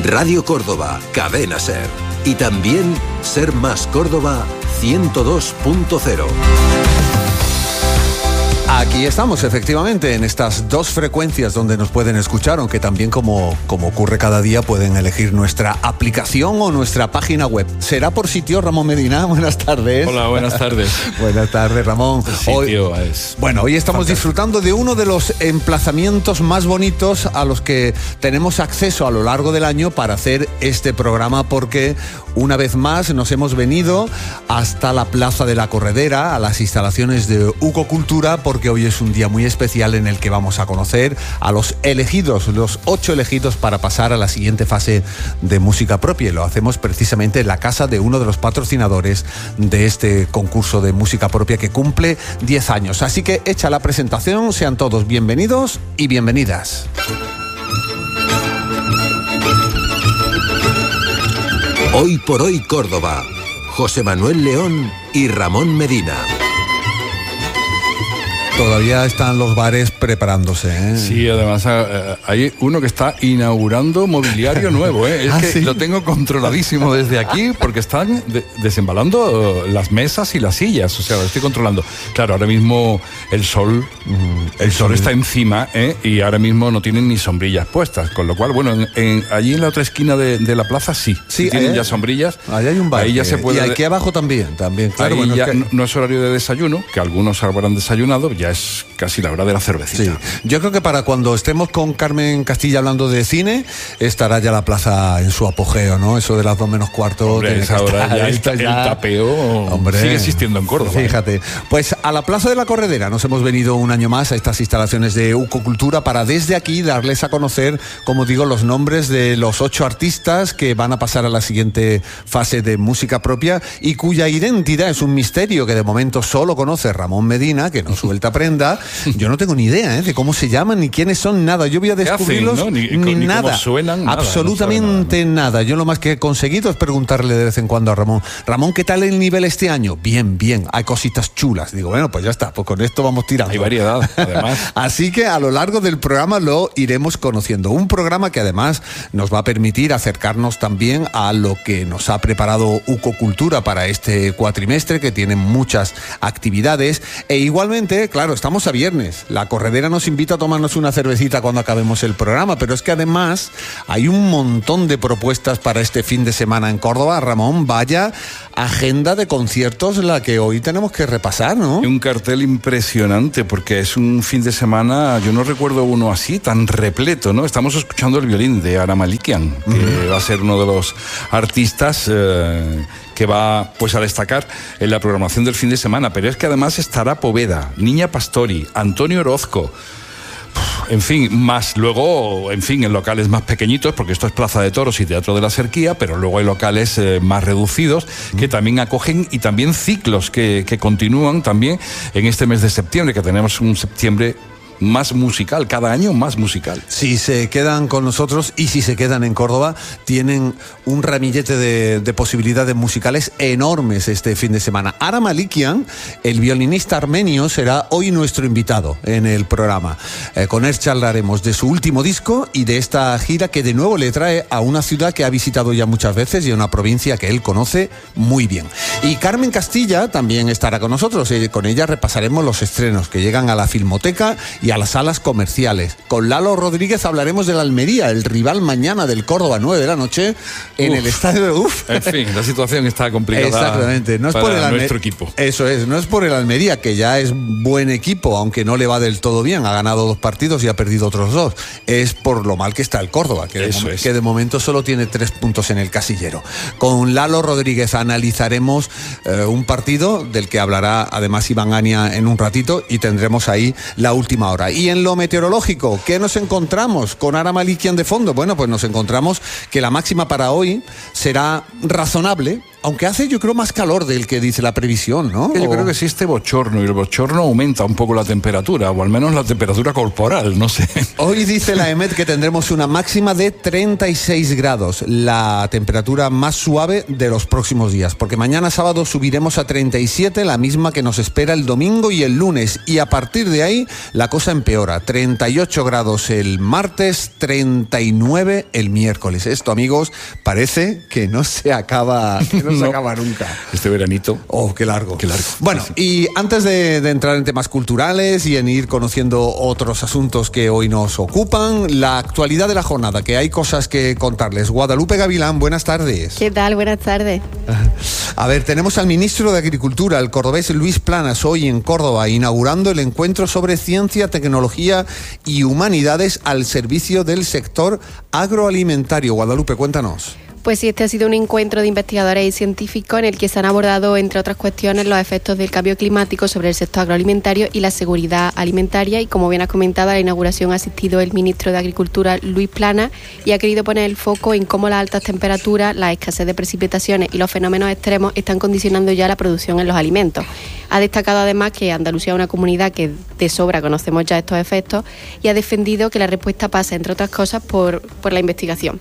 Radio Córdoba, Cadena Ser. Y también Ser Más Córdoba 102.0. Aquí estamos, efectivamente, en estas dos frecuencias donde nos pueden escuchar, aunque también, como ocurre cada día, pueden elegir nuestra aplicación o nuestra página web. ¿Será por sitio, Ramón Medina? Buenas tardes. Hola, buenas tardes. Buenas tardes, Ramón. Hoy estamos disfrutando de uno de los emplazamientos más bonitos a los que tenemos acceso a lo largo del año para hacer este programa, porque una vez más nos hemos venido hasta la Plaza de la Corredera, a las instalaciones de UCO Cultura, porque hoy es un día muy especial en el que vamos a conocer a los elegidos, los 8 elegidos para pasar a la siguiente fase de música propia. Y lo hacemos precisamente en la casa de uno de los patrocinadores de este concurso de música propia que cumple 10 años. Así que hecha la presentación, sean todos bienvenidos y bienvenidas. Hoy por hoy Córdoba, José Manuel León y Ramón Medina. Todavía están los bares preparándose, ¿eh? Sí, además hay uno que está inaugurando mobiliario nuevo, ¿eh? Es que ¿sí? Lo tengo controladísimo desde aquí porque están desembalando las mesas y las sillas, o sea, lo estoy controlando. Claro, ahora mismo el sol está encima, ¿eh? Y ahora mismo no tienen ni sombrillas puestas, con lo cual, bueno, allí en la otra esquina de la plaza sí tienen ya sombrillas. Ahí hay un bar. Ahí ya se puede. Y aquí abajo también, claro. Ahí ya no es horario de desayuno, que algunos habrán desayunado, ya es casi la hora de la cervecita. Sí. Yo creo que para cuando estemos con Carmen Castilla hablando de cine, estará ya la plaza en su apogeo, ¿no? Eso de las 2 menos cuarto. Hombre, esa hora ya el tapeo sigue existiendo en Córdoba. Fíjate. Pues a la Plaza de la Corredera nos hemos venido un año más a estas instalaciones de UCO Cultura para desde aquí darles a conocer, como digo, los nombres de los 8 artistas que van a pasar a la siguiente fase de música propia y cuya identidad es un misterio que de momento solo conoce Ramón Medina, que no suelta prenda. Yo no tengo ni idea de cómo se llaman, ni quiénes son, nada. Yo voy a descubrirlos, ¿no? ni nada. Cómo suenan, nada. Absolutamente nada. Yo lo más que he conseguido es preguntarle de vez en cuando a Ramón, ¿qué tal el nivel este año? Bien, hay cositas chulas. Digo, bueno, pues ya está, pues con esto vamos tirando. Hay variedad, además. Así que a lo largo del programa lo iremos conociendo. Un programa que además nos va a permitir acercarnos también a lo que nos ha preparado UCO Cultura para este cuatrimestre, que tiene muchas actividades. E igualmente, claro, estamos a viernes. La Corredera nos invita a tomarnos una cervecita cuando acabemos el programa, pero es que además hay un montón de propuestas para este fin de semana en Córdoba. Ramón, vaya agenda de conciertos la que hoy tenemos que repasar, ¿no? Un cartel impresionante porque es un fin de semana, yo no recuerdo uno así, tan repleto, ¿no? Estamos escuchando el violín de Ara Malikian, que va a ser uno de los artistas que va pues a destacar en la programación del fin de semana, pero es que además estará Poveda, Niña Pastori, Antonio Orozco, en fin, más luego, en locales más pequeñitos, porque esto es Plaza de Toros y Teatro de la Serquía, pero luego hay locales más reducidos que también acogen, y también ciclos que continúan también en este mes de septiembre, que tenemos un septiembre más musical, cada año más musical. Si se quedan con nosotros y si se quedan en Córdoba, tienen un ramillete de posibilidades musicales enormes este fin de semana. Ara Malikian, el violinista armenio, será hoy nuestro invitado en el programa. Con él charlaremos de su último disco y de esta gira que de nuevo le trae a una ciudad que ha visitado ya muchas veces y a una provincia que él conoce muy bien. Y Carmen Castilla también estará con nosotros. Con ella repasaremos los estrenos que llegan a la Filmoteca y a las salas comerciales. Con Lalo Rodríguez hablaremos de la Almería, el rival mañana del Córdoba, 9 de la noche, en el estadio de... En fin, la situación está complicada. Exactamente. No es para por nuestro equipo. Eso es, no es por el Almería, que ya es buen equipo, aunque no le va del todo bien. Ha ganado 2 partidos y ha perdido otros 2. Es por lo mal que está el Córdoba, que de momento solo tiene 3 puntos en el casillero. Con Lalo Rodríguez analizaremos un partido del que hablará además Iván Ania en un ratito, y tendremos ahí la última hora. Y en lo meteorológico, ¿qué nos encontramos con Ara Malikian de fondo? Bueno, pues nos encontramos que la máxima para hoy será razonable, Aunque hace, yo creo, más calor del que dice la previsión, ¿no? Yo creo que existe bochorno, y el bochorno aumenta un poco la temperatura, o al menos la temperatura corporal, no sé. Hoy dice la EMET que tendremos una máxima de 36 grados, la temperatura más suave de los próximos días, porque mañana sábado subiremos a 37, la misma que nos espera el domingo y el lunes, y a partir de ahí la cosa empeora. 38 grados el martes, 39 el miércoles. Esto, amigos, parece que no se acaba, se acaba nunca. Este veranito. Oh, qué largo. Qué largo. Bueno, sí. Y antes de entrar en temas culturales y en ir conociendo otros asuntos que hoy nos ocupan, la actualidad de la jornada, que hay cosas que contarles. Guadalupe Gavilán, buenas tardes. ¿Qué tal? Buenas tardes. A ver, tenemos al ministro de Agricultura, el cordobés Luis Planas, hoy en Córdoba, inaugurando el encuentro sobre ciencia, tecnología y humanidades al servicio del sector agroalimentario. Guadalupe, cuéntanos. Pues sí, este ha sido un encuentro de investigadores y científicos en el que se han abordado, entre otras cuestiones, los efectos del cambio climático sobre el sector agroalimentario y la seguridad alimentaria. Y como bien has comentado, a la inauguración ha asistido el ministro de Agricultura, Luis Planas, y ha querido poner el foco en cómo las altas temperaturas, la escasez de precipitaciones y los fenómenos extremos están condicionando ya la producción en los alimentos. Ha destacado además que Andalucía es una comunidad que de sobra conocemos ya estos efectos y ha defendido que la respuesta pasa, entre otras cosas, por la investigación.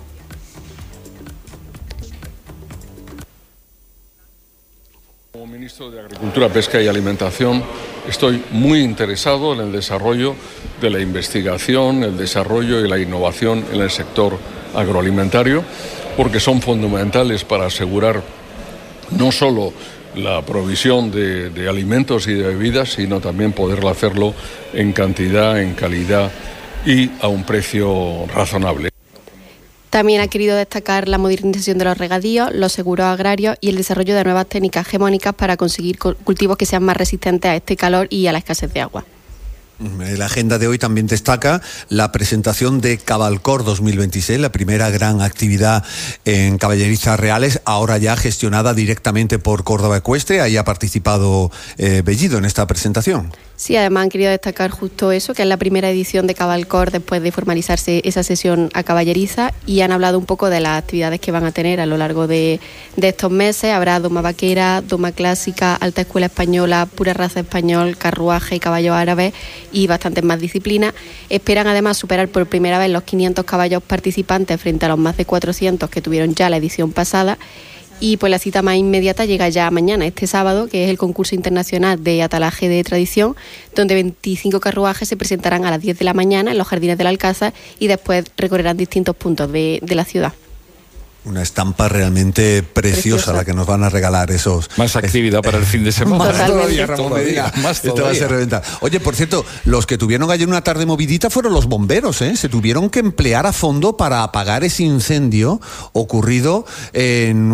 Como ministro de Agricultura, Pesca y Alimentación, estoy muy interesado en el desarrollo de la investigación, el desarrollo y la innovación en el sector agroalimentario, porque son fundamentales para asegurar no solo la provisión de alimentos y de bebidas, sino también poderlo hacerlo en cantidad, en calidad y a un precio razonable. También ha querido destacar la modernización de los regadíos, los seguros agrarios y el desarrollo de nuevas técnicas hegemónicas para conseguir cultivos que sean más resistentes a este calor y a la escasez de agua. La agenda de hoy también destaca la presentación de Cabalcor 2026, la primera gran actividad en Caballerizas Reales, ahora ya gestionada directamente por Córdoba Ecuestre. Ahí ha participado Bellido en esta presentación. Sí, además han querido destacar justo eso, que es la primera edición de Cabalcor después de formalizarse esa sesión a Caballeriza, y han hablado un poco de las actividades que van a tener a lo largo de estos meses. Habrá doma vaquera, doma clásica, alta escuela española, pura raza español, carruaje y caballos árabes y bastantes más disciplinas. Esperan además superar por primera vez los 500 caballos participantes frente a los más de 400 que tuvieron ya la edición pasada. Y pues la cita más inmediata llega ya mañana, este sábado, que es el concurso internacional de atalaje de tradición, donde 25 carruajes se presentarán a las 10 de la mañana en los jardines del Alcázar y después recorrerán distintos puntos de la ciudad. Una estampa realmente preciosa la que nos van a regalar esos. Más actividad para el fin de semana. Más todavía, Ramón Medina. Más Esto va a ser reventar. Oye, por cierto, los que tuvieron ayer una tarde movidita fueron los bomberos, ¿eh? Se tuvieron que emplear a fondo para apagar ese incendio ocurrido en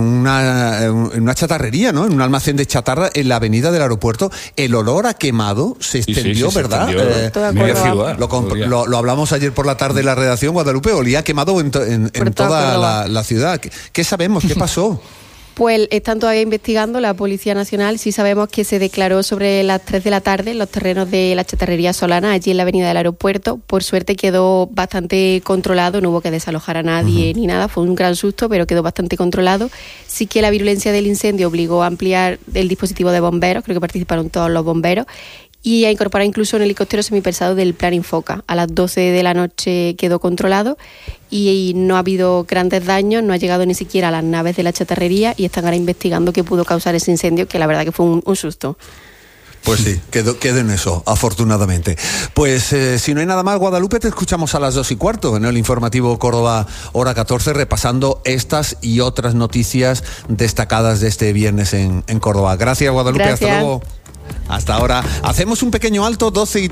una chatarrería, ¿no? En un almacén de chatarra en la avenida del aeropuerto. El olor a quemado se extendió, sí, ¿verdad? Media ciudad. Lo hablamos ayer por la tarde en la redacción, Guadalupe, olía quemado en toda la ciudad. ¿Qué sabemos? ¿Qué pasó? Pues están todavía investigando la Policía Nacional. Sí sabemos que se declaró sobre las 3 de la tarde en los terrenos de la chatarrería Solana, allí en la avenida del aeropuerto. Por suerte quedó bastante controlado, no hubo que desalojar a nadie ni nada, fue un gran susto, pero quedó bastante controlado. Sí que la virulencia del incendio obligó a ampliar el dispositivo de bomberos, creo que participaron todos los bomberos, y a incorporar incluso un helicóptero semipesado del Plan Infoca. A las 12 de la noche quedó controlado y no ha habido grandes daños, no ha llegado ni siquiera a las naves de la chatarrería y están ahora investigando qué pudo causar ese incendio, que la verdad que fue un susto. Pues sí, quedó en eso, afortunadamente. Pues si no hay nada más, Guadalupe, te escuchamos a las 2:15 en el informativo Córdoba, hora 14, repasando estas y otras noticias destacadas de este viernes en Córdoba. Gracias, Guadalupe. Gracias. Hasta luego. Hasta ahora. Hacemos un pequeño alto,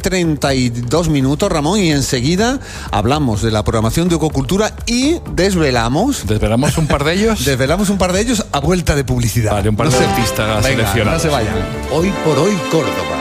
12:32, Ramón, y enseguida hablamos de la programación de Ecocultura y desvelamos un par de ellos. Desvelamos un par de ellos a vuelta de publicidad. Vale, un par de artistas seleccionados. No se vayan. Hoy por hoy, Córdoba.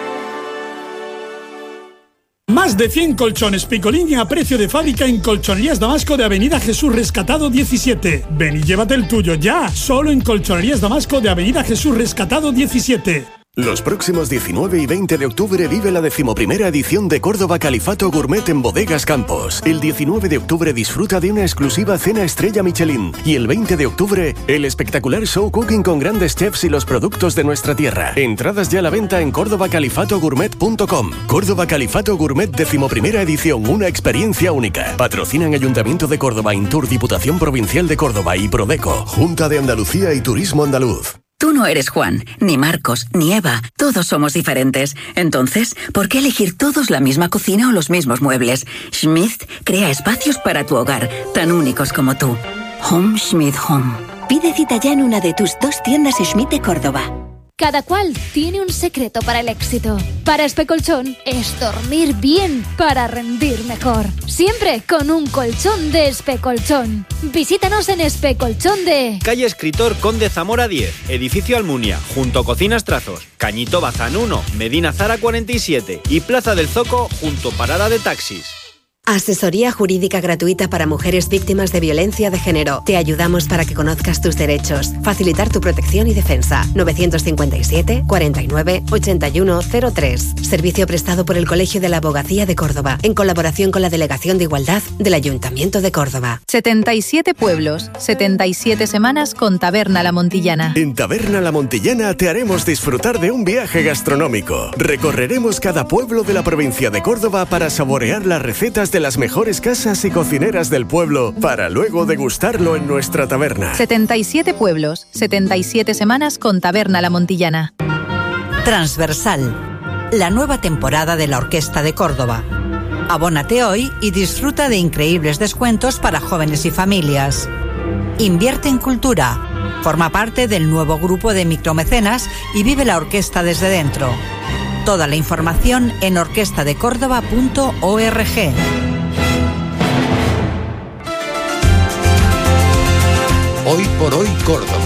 Más de 100 colchones Picolín a precio de fábrica en Colchonerías Damasco de Avenida Jesús Rescatado 17. Ven y llévate el tuyo ya, solo en Colchonerías Damasco de Avenida Jesús Rescatado 17. Los próximos 19 y 20 de octubre vive la 11ª edición de Córdoba Califato Gourmet en Bodegas Campos. El 19 de octubre disfruta de una exclusiva cena estrella Michelin. Y el 20 de octubre, el espectacular show cooking con grandes chefs y los productos de nuestra tierra. Entradas ya a la venta en cordobacalifatogourmet.com. Córdoba Califato Gourmet 11ª edición, una experiencia única. Patrocinan Ayuntamiento de Córdoba, Intur, Diputación Provincial de Córdoba y Prodeco, Junta de Andalucía y Turismo Andaluz. Tú no eres Juan, ni Marcos, ni Eva. Todos somos diferentes. Entonces, ¿por qué elegir todos la misma cocina o los mismos muebles? Schmidt crea espacios para tu hogar, tan únicos como tú. Home Schmidt Home. Pide cita ya en una de tus 2 tiendas Schmidt de Córdoba. Cada cual tiene un secreto para el éxito. Para Especolchón es dormir bien para rendir mejor. Siempre con un colchón de Especolchón. Visítanos en Especolchón de... Calle Escritor Conde Zamora 10, Edificio Almunia, junto a Cocinas Trazos, Cañito Bazán 1, Medina Zara 47 y Plaza del Zoco, junto Parada de Taxis. Asesoría jurídica gratuita para mujeres víctimas de violencia de género. Te ayudamos para que conozcas tus derechos, facilitar tu protección y defensa. 957 49 81 03. Servicio prestado por el Colegio de la Abogacía de Córdoba, en colaboración con la Delegación de Igualdad del Ayuntamiento de Córdoba. 77 pueblos, 77 semanas con Taberna La Montillana. En Taberna La Montillana te haremos disfrutar de un viaje gastronómico. Recorreremos cada pueblo de la provincia de Córdoba para saborear las recetas de las mejores casas y cocineras del pueblo, para luego degustarlo en nuestra taberna. 77 pueblos, 77 semanas con Taberna La Montillana. Transversal, la nueva temporada de la Orquesta de Córdoba. Abónate hoy y disfruta de increíbles descuentos para jóvenes y familias. Invierte en cultura, forma parte del nuevo grupo de micromecenas y vive la orquesta desde dentro. Toda la información en orquestadecórdoba.org. Hoy por hoy Córdoba.